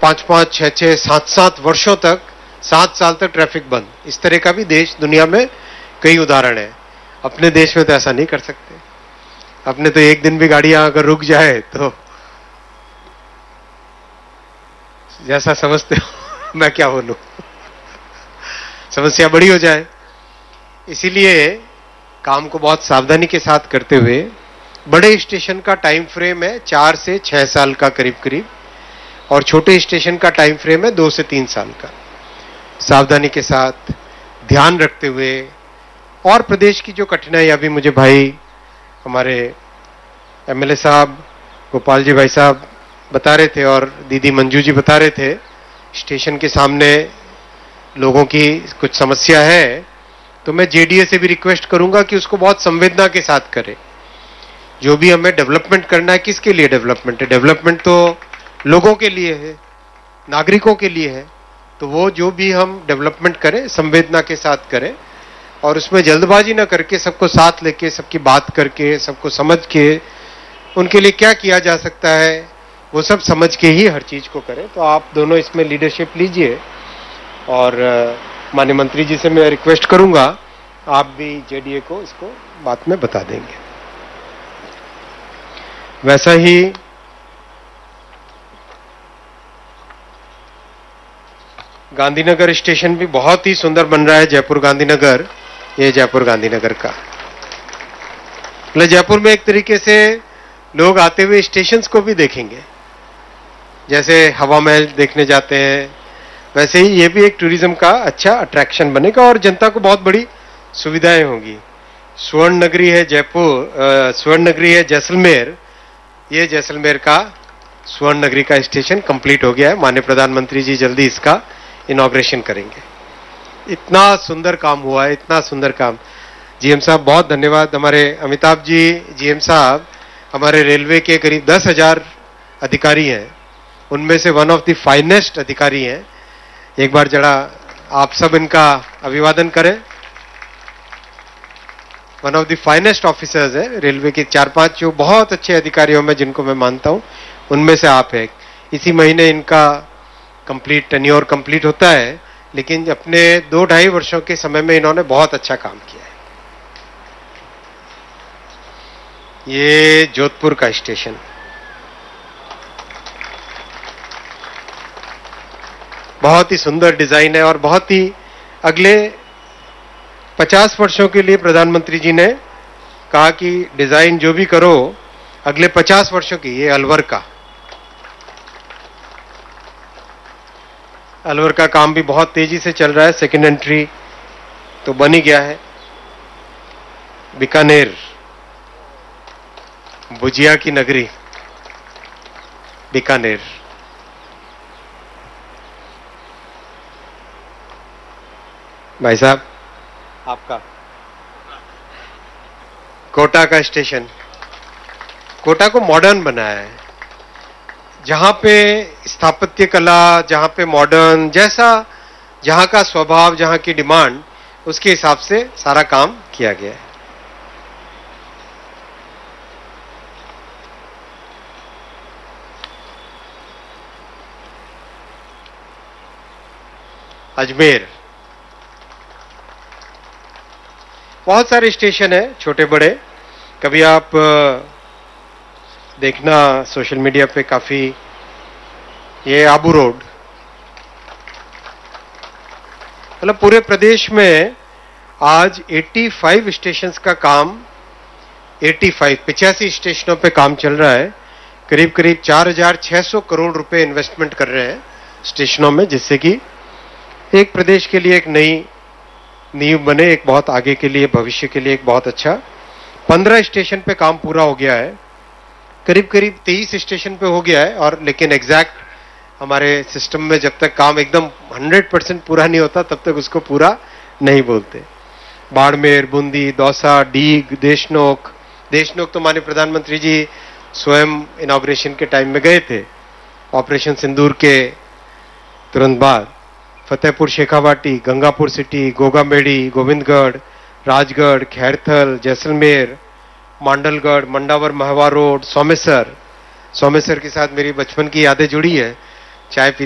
5-5, 6-6, 7-7 वर्षों तक, 7 साल तक ट्रैफिक बंद। इस तरह का भी देश दुनिया में कई उदाहरण है। अपने देश में तो ऐसा नहीं कर सकते। अपने तो एक दिन भी गाड़ियां अगर रुक जाए तो जैसा समझते हो मैं क्या बोलूं, समस्या बड़ी हो जाए। इसीलिए काम को बहुत सावधानी के साथ करते हुए, बड़े स्टेशन का टाइम फ्रेम है 4 से 6 साल का करीब करीब, और छोटे स्टेशन का टाइम फ्रेम है 2 से 3 साल का। सावधानी के साथ, ध्यान रखते हुए, और प्रदेश की जो कठिनाई अभी मुझे भाई हमारे एमएलए साहब, गोपाल जी भाई साहब बता रहे थे और दीदी मंजू जी बता रहे थे, स्टेशन के सामने लोगों की कुछ समस्या है, तो मैं जेडीए से भी रिक्वेस्ट करूंगा कि उसको बहुत संवेदना के साथ करें। जो भी हमें डेवलपमेंट करना है, किसके लिए डेवलपमेंट है? डेवलपमेंट तो लोगों के लिए है, नागरिकों के लिए है। तो वो जो भी हम डेवलपमेंट करें, संवेदना के साथ करें, और उसमें जल्दबाजी ना करके, सबको साथ लेके, सबकी बात करके, सबको समझ के, उनके लिए क्या किया जा सकता है वो सब समझ के ही हर चीज को करें। तो आप दोनों इसमें लीडरशिप लीजिए, और माननीय मंत्री जी से मैं रिक्वेस्ट करूंगा, आप भी जेडीए को इसको बात में बता देंगे। वैसा ही गांधीनगर स्टेशन भी बहुत ही सुंदर बन रहा है, जयपुर गांधीनगर। ये जयपुर गांधीनगर का, मतलब जयपुर में एक तरीके से लोग आते हुए स्टेशंस को भी देखेंगे। जैसे हवा महल देखने जाते हैं, वैसे ही ये भी एक टूरिज्म का अच्छा अट्रैक्शन बनेगा और जनता को बहुत बड़ी सुविधाएं होंगी। स्वर्ण नगरी है जयपुर, स्वर्ण नगरी है जैसलमेर। ये जैसलमेर का स्वर्ण नगरी का स्टेशन कंप्लीट हो गया है। माननीय प्रधानमंत्री जी जल्दी इसका इनॉग्रेशन करेंगे। इतना सुंदर काम हुआ है, इतना सुंदर काम। जीएम साहब बहुत धन्यवाद। हमारे अमिताभ जी जीएम साहब हमारे रेलवे के करीब 10,000 अधिकारी हैं, उनमें से वन ऑफ द फाइनेस्ट अधिकारी हैं। एक बार जरा आप सब इनका अभिवादन करें। One of the finest officers है रेलवे के। 4-5 जो बहुत अच्छे अधिकारियों में जिनको मैं मानता हूं, उनमें से आप हैं। इसी महीने इनका कंप्लीट टेन्योर कंप्लीट होता है, लेकिन अपने 2-2.5 वर्षों के समय में इन्होंने बहुत अच्छा काम किया है। ये जोधपुर का स्टेशन, बहुत ही सुंदर डिजाइन है, और बहुत ही अगले 50 वर्षों के लिए प्रधानमंत्री जी ने कहा कि डिजाइन जो भी करो अगले 50 वर्षों की। ये अलवर का काम भी बहुत तेजी से चल रहा है। सेकेंड एंट्री तो बन ही गया है। बीकानेर, भुजिया की नगरी बीकानेर। भाई साहब आपका कोटा का स्टेशन, कोटा को मॉडर्न बनाया है, जहां पे स्थापत्य कला, जहां पे मॉडर्न, जैसा जहां का स्वभाव, जहां की डिमांड, उसके हिसाब से सारा काम किया गया है। अजमेर, बहुत सारे स्टेशन है छोटे बड़े। कभी आप देखना सोशल मीडिया पे काफी, ये आबू रोड, मतलब पूरे प्रदेश में आज 85 स्टेशंस का काम, 85 स्टेशनों पे काम चल रहा है। करीब करीब 4,600 करोड़ रुपए इन्वेस्टमेंट कर रहे हैं स्टेशनों में, जिससे कि एक प्रदेश के लिए एक नई नींव बने, एक बहुत आगे के लिए, भविष्य के लिए एक बहुत अच्छा। 15 स्टेशन पे काम पूरा हो गया है, करीब करीब 23 स्टेशन पे हो गया है। और लेकिन एग्जैक्ट हमारे सिस्टम में जब तक काम एकदम 100% पूरा नहीं होता, तब तक उसको पूरा नहीं बोलते। बाड़मेर, बूंदी, दौसा, डीग, देशनोक तो माननीय प्रधानमंत्री जी स्वयं इनॉग्रेशन के टाइम में गए थे, ऑपरेशन सिंदूर के तुरंत बाद। फतेहपुर, शेखावाटी, गंगापुर सिटी, गोगामेड़ी, गोविंदगढ़, राजगढ़, खैरथल, जैसलमेर, मांडलगढ़, मंडावर, महवा रोड, सोमेसर के साथ मेरी बचपन की यादें जुड़ी है। चाय